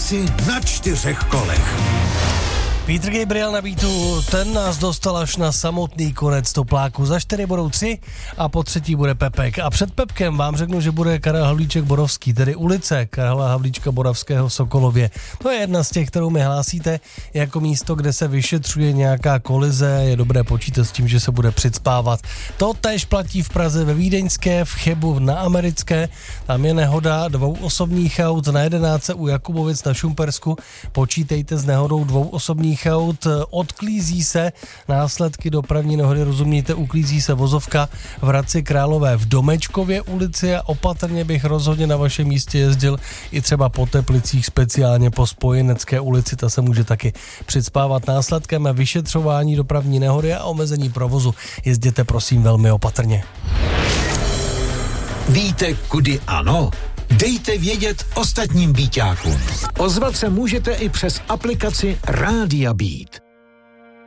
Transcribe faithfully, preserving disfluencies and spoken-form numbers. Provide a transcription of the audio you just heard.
ulici na čtyřech kolech. Peter Gabriel na beatu, ten nás dostal až na samotný konec topláku. Za čtyři budou tři a po třetí bude Pepek. A před Pepkem vám řeknu, že bude Karel Havlíček Borovský, tedy ulice Karla Havlíčka Borovského v Sokolově. To je jedna z těch, kterou mi hlásíte jako místo, kde se vyšetřuje nějaká kolize. Je dobré počítat s tím, že se bude přicpávat. To též platí v Praze ve Vídeňské, v Chebu na Americké. Tam je nehoda dvou osobních aut na jedenáctce u Jakubovic na Šumpersku. Počítejte s nehodou dvou osobních aut, odklízí se následky dopravní nehody, rozumíte, uklízí se vozovka v Hradci Králové v Domečkově ulici a opatrně bych rozhodně na vašem místě jezdil i třeba po Teplicích, speciálně po Spojenecké ulici, ta se může taky přicpávat následkem vyšetřování dopravní nehody a omezení provozu. Jezděte prosím velmi opatrně. Víte, kudy ano? Dejte vědět ostatním Bíťákům. Ozvat se můžete i přes aplikaci Rádia Beat.